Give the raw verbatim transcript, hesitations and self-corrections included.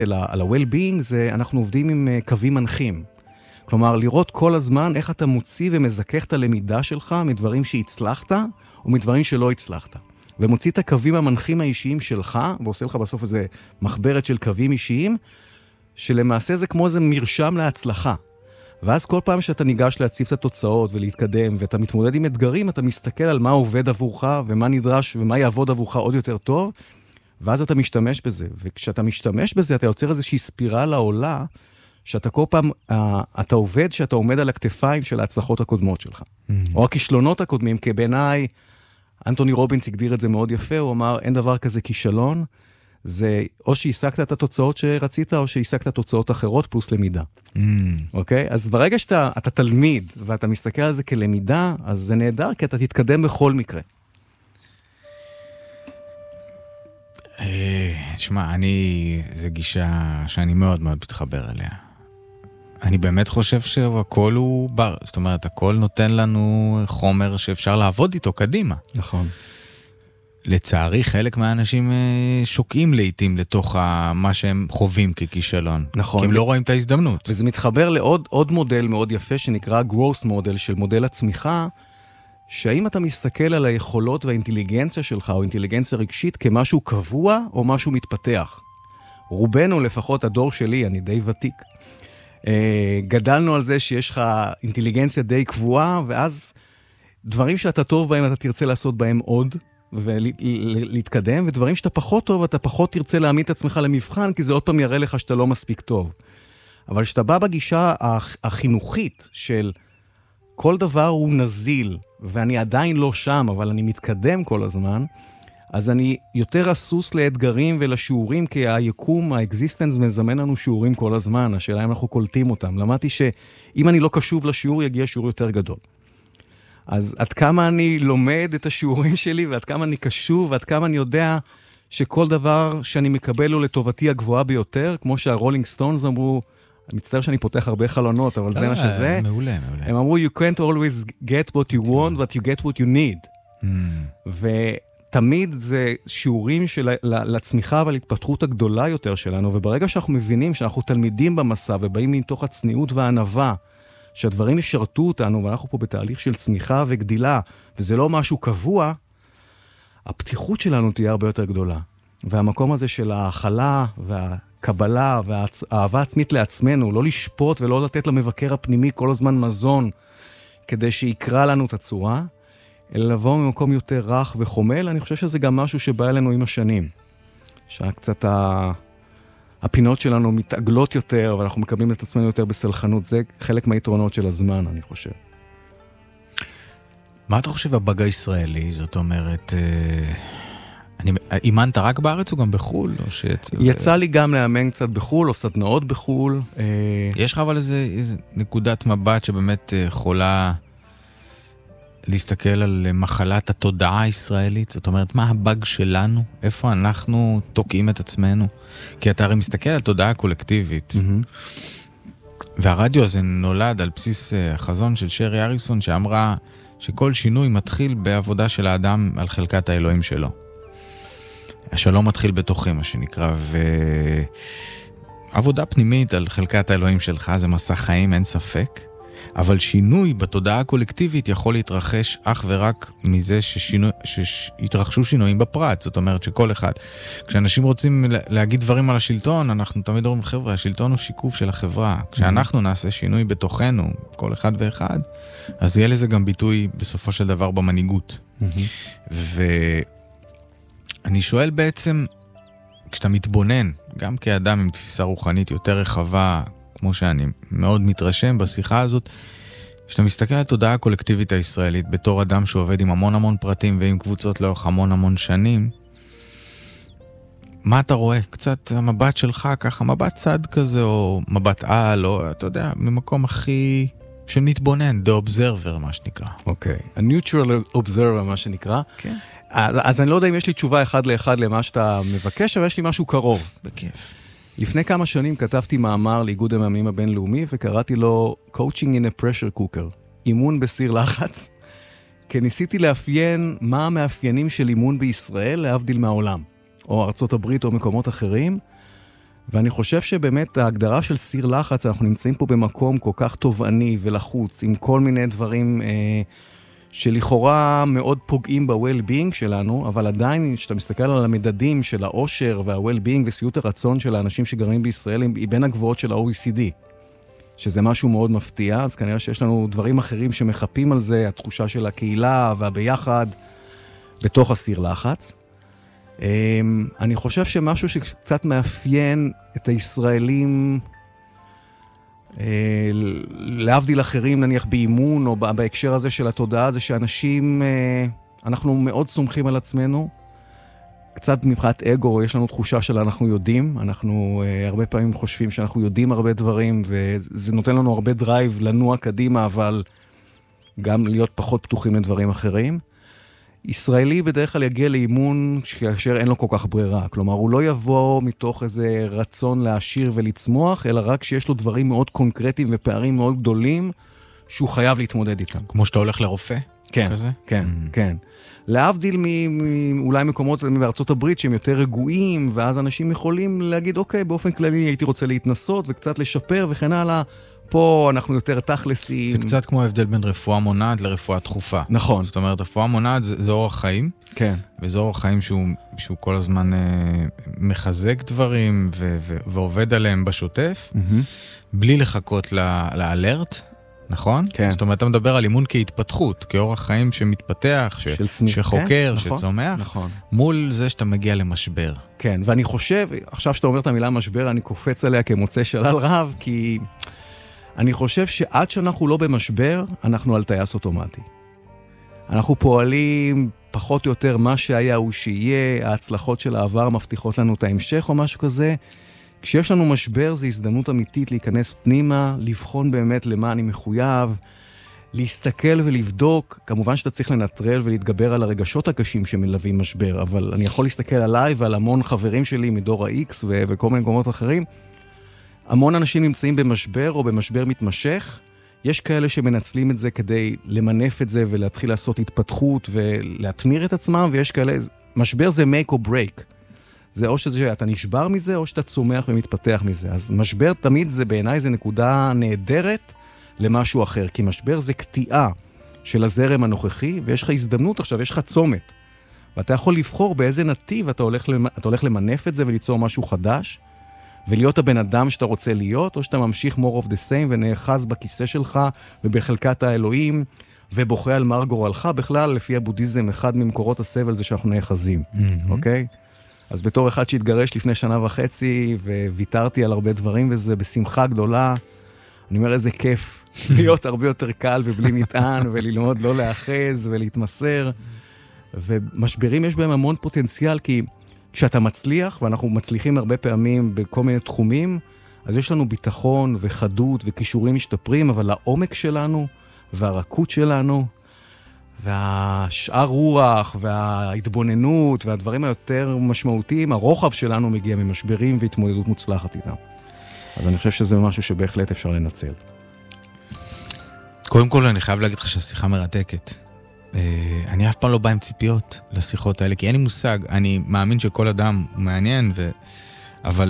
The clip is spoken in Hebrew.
על ה-well-being זה, אנחנו עובדים עם קווים מנחים. כלומר, לראות כל הזמן איך אתה מוציא ומזכך את הלמידה שלך מדברים שהצלחת ומדברים שלא הצלחת. ומוציא את הקווים המנחים האישיים שלך, ועושה לך בסוף איזה מחברת של קווים אישיים, שלמעשה זה כמו איזה מרשם להצלחה. ואז כל פעם שאתה ניגש להציף את התוצאות ולהתקדם, ואתה מתמודד עם אתגרים, אתה מסתכל על מה עובד עבורך, ומה נדרש, ומה יעבוד עבורך עוד יותר טוב, ואז אתה משתמש בזה. וכשאתה משתמש בזה, אתה יוצר איזושהי ספירלה עולה, שאתה כל פעם, אתה עובד שאתה עומד על הכתפיים של ההצלחות הקודמות שלך. Mm-hmm. או הכישלונות הקודמים, כי בעיניי, אנטוני רובינס הגדיר את זה מאוד יפה, הוא אמר, אין דבר כזה כישלון, זה או שהשגת את התוצאות שרצית, או שהשגת תוצאות אחרות פלוס למידה. Mm. אוקיי? אז ברגע שאתה אתה תלמיד, ואתה מסתכל על זה כלמידה, אז זה נהדר, כי אתה תתקדם בכל מקרה. תשמע, אני, זו גישה שאני מאוד מאוד מתחבר אליה. אני באמת חושב שהכל הוא בר, זאת אומרת, הכל נותן לנו חומר שאפשר לעבוד איתו קדימה. נכון. לצערי, חלק מהאנשים שוקעים לעתים לתוך מה שהם חווים ככישלון. נכון. כי הם לא רואים את ההזדמנות. וזה מתחבר לעוד עוד מודל מאוד יפה, שנקרא growth model, של מודל הצמיחה, שהאם אתה מסתכל על היכולות והאינטליגנציה שלך, או אינטליגנציה רגשית, כמשהו קבוע או משהו מתפתח. רובנו, לפחות הדור שלי, אני די ותיק, גדלנו על זה שיש לך אינטליגנציה די קבועה, ואז דברים שאתה טוב בהם, אתה תרצה לעשות בהם עוד, ולהתקדם, ודברים שאתה פחות טוב, אתה פחות תרצה להעמיד את עצמך למבחן, כי זה עוד פעם יראה לך שאתה לא מספיק טוב. אבל שאתה בא בגישה החינוכית של כל דבר הוא נזיל, ואני עדיין לא שם, אבל אני מתקדם כל הזמן, אז אני יותר אסוס לאתגרים ולשיעורים, כי היקום, האקזיסטנס מזמן לנו שיעורים כל הזמן, השאלה אם אנחנו קולטים אותם. למדתי שאם אני לא קשוב לשיעור, יגיע שיעור יותר גדול. אז עד כמה אני לומד את השיעורים שלי, ועד כמה אני קשוב, ועד כמה אני יודע שכל דבר שאני מקבל הוא לטובתי הגבוהה ביותר, כמו שהרולינג סטונס אמרו, אני מצטער שאני פותח הרבה חלונות, אבל זה מה שזה. מעולה, מעולה. הם אמרו, you can't always get what you want, but you get what you need. ותמיד זה שיעורים לצמיחה ולהתפתחות הגדולה יותר שלנו, וברגע שאנחנו מבינים שאנחנו תלמידים במסע, ובאים מתוך הצניעות והענווה, שהדברים ישרתו אותנו, ואנחנו פה בתהליך של צמיחה וגדילה, וזה לא משהו קבוע, הפתיחות שלנו תהיה הרבה יותר גדולה. והמקום הזה של ההכלה והקבלה והאהבה עצמית לעצמנו, לא לשפוט ולא לתת למבקר הפנימי כל הזמן מזון, כדי שיקרא לנו את הצורה, אלא לבוא ממקום יותר רך וחומל. אני חושב שזה גם משהו שבא אלינו עם השנים. שקצת ה... הפינות שלנו מתעגלות יותר, ואנחנו מקבלים את עצמנו יותר בסלחנות. זה חלק מהיתרונות של הזמן, אני חושב. מה אתה חושב הבג הישראלי? זאת אומרת, אני, אימנת רק בארץ או גם בחול? או שיצא... יצא לי גם לאמן קצת בחול, או סדנאות בחול. יש לך אבל איזה, איזה נקודת מבט שבאמת יכולה להסתכל על מחלת התודעה הישראלית? זאת אומרת, מה הבג שלנו? איפה אנחנו תוקעים את עצמנו? כי אתה הרי מסתכל על תודעה קולקטיבית. Mm-hmm. והרדיו הזה נולד על בסיס החזון של שרי אריסון, שאמרה שכל שינוי מתחיל בעבודה של האדם על חלקת האלוהים שלו. השלום מתחיל בתוכי, מה שנקרא, ועבודה פנימית על חלקת האלוהים שלך זה מסע חיים, אין ספק. אבל שינוי בתודעה הקולקטיבית יכול להתרחש אך ורק מזה ששינו... שיתרחשו שינויים בפרט. זאת אומרת שכל אחד, כשאנשים רוצים להגיד דברים על השלטון, אנחנו תמיד אומרים, חבר'ה, השלטון הוא שיקוף של החברה. כשאנחנו נעשה שינוי בתוכנו, כל אחד ואחד, אז יהיה לזה גם ביטוי בסופו של דבר במנהיגות. ואני שואל בעצם, כשאתה מתבונן, גם כאדם עם תפיסה רוחנית יותר רחבה, כמו שאני מאוד מתרשם בשיחה הזאת, שאתה מסתכל על התודעה הקולקטיבית הישראלית בתור אדם שעובד עם המון המון פרטים ועם קבוצות לאורך המון המון שנים, מה אתה רואה? קצת המבט שלך, ככה מבט צד כזה, או מבט על, או אתה יודע, ממקום הכי של מתבונן, the observer, מה שנקרא. אוקיי, okay. a neutral observer, מה שנקרא. כן. Okay. אז, אז אני לא יודע אם יש לי תשובה אחד לאחד למה שאתה מבקש, אבל יש לי משהו קרוב. בכיף. לפני כמה שנים כתבתי מאמר לאיגוד המאמנים הבינלאומי, וקראתי לו Coaching in a Pressure Cooker, אימון בסיר לחץ, כי ניסיתי לאפיין מה המאפיינים של אימון בישראל להבדיל מהעולם, או ארצות הברית או מקומות אחרים, ואני חושב שבאמת ההגדרה של סיר לחץ, אנחנו נמצאים פה במקום כל כך תובעני ולחוץ, עם כל מיני דברים אה, שלכאורה מאוד פוגעים ב-well-being שלנו, אבל עדיין, כשאתה מסתכל על המדדים של האושר וה-well-being וסיות הרצון של האנשים שגרים בישראל, היא בין הגבוהות של ה-או אי סי די, שזה משהו מאוד מפתיע, אז כנראה שיש לנו דברים אחרים שמחפים על זה, התחושה של הקהילה והביחד בתוך הסיר לחץ. אני חושב שמשהו שקצת מאפיין את הישראלים, להבדיל אחרים, נניח באימון או בהקשר הזה של התודעה, זה שאנשים, אנחנו מאוד סומכים על עצמנו, קצת מבחינת אגו, יש לנו תחושה של אנחנו יודעים, אנחנו הרבה פעמים חושבים שאנחנו יודעים הרבה דברים, וזה נותן לנו הרבה דרייב לנוע קדימה, אבל גם להיות פחות פתוחים לדברים אחרים. ישראלי בדרך כלל יגיע לאימון כאשר אין לו כל כך ברירה. כלומר, הוא לא יבוא מתוך איזה רצון להשאיר ולצמוח, אלא רק שיש לו דברים מאוד קונקרטיים ופערים מאוד גדולים, שהוא חייב להתמודד איתם. כמו שאתה הולך לרופא? כן, כזה? כן, mm. כן. להבדיל מאולי מקומות בארצות הברית שהם יותר רגועים, ואז אנשים יכולים להגיד, אוקיי, באופן כללי הייתי רוצה להתנסות וקצת לשפר וכן הלאה. פה אנחנו יותר תכלסים. זה קצת כמו ההבדל בין רפואה מונעת לרפואה דחופה. נכון. זאת אומרת, רפואה מונעת זה, זה אורח חיים. כן. וזה אורח חיים שהוא, שהוא כל הזמן אה, מחזק דברים ו, ו, ועובד עליהם בשוטף, mm-hmm. בלי לחכות לאלרט, נכון? כן. זאת אומרת, אתה מדבר על אימון כהתפתחות, כאורח חיים שמתפתח, ש, צמיח, שחוקר, כן? נכון, שצומח, נכון. מול זה שאתה מגיע למשבר. כן, ואני חושב, עכשיו שאתה אומר את המילה משבר, אני קופץ עליה כמוצא שלל רב, כי אני חושב שעד שאנחנו לא במשבר, אנחנו על טייס אוטומטי. אנחנו פועלים פחות או יותר מה שהיה הוא שיהיה, ההצלחות של העבר מבטיחות לנו את ההמשך או משהו כזה. כשיש לנו משבר, זו הזדמנות אמיתית להיכנס פנימה, לבחון באמת למה אני מחויב, להסתכל ולבדוק. כמובן שאתה צריך לנטרל ולהתגבר על הרגשות הקשים שמלווים משבר, אבל אני יכול להסתכל עליי ועל המון חברים שלי מדור ה-X ו- וכל מיני מקומות אחרים. המון אנשים נמצאים במשבר או במשבר מתמשך. יש כאלה שמנצלים את זה כדי למנף את זה ולהתחיל לעשות התפתחות ולהתמיר את עצמם, ויש כאלה, משבר זה make or break. זה או שאתה נשבר מזה, או שאתה צומח ומתפתח מזה. אז משבר תמיד זה בעיניי זה נקודה נהדרת למשהו אחר, כי משבר זה קטיעה של הזרם הנוכחי, ויש לך הזדמנות עכשיו, יש לך צומת. ואתה יכול לבחור באיזה נתיב אתה הולך, אתה הולך למנף את זה וליצור משהו חדש, ולהיות הבן אדם שאתה רוצה להיות, או שאתה ממשיך more of the same ונאחז בכיסא שלך ובחלקת האלוהים, ובוכה על מר גורלך. בכלל, לפי הבודהיזם, אחד ממקורות הסבל זה שאנחנו נאחזים. אוקיי? אז בתור אחד שהתגרש לפני שנה וחצי, וויתרתי על הרבה דברים, וזה בשמחה גדולה, אני אומר איזה כיף להיות הרבה יותר קל ובלי מטען, וללמוד לא לאחז ולהתמסר. ומשברים יש בהם המון פוטנציאל, כי כשאתה מצליח, ואנחנו מצליחים הרבה פעמים בכל מיני תחומים, אז יש לנו ביטחון וחדות וכישורים משתפרים, אבל העומק שלנו והרכות שלנו, והשאר רוח וההתבוננות והדברים היותר משמעותיים, הרוחב שלנו מגיע ממשברים והתמודדות מוצלחת איתם. אז אני חושב שזה משהו שבהחלט אפשר לנצל. קודם כל אני חייב להגיד לך שהשיחה מרתקת. אני אף פעם לא בא עם ציפיות לשיחות האלה, כי אין לי מושג. אני מאמין שכל אדם הוא מעניין, ו... אבל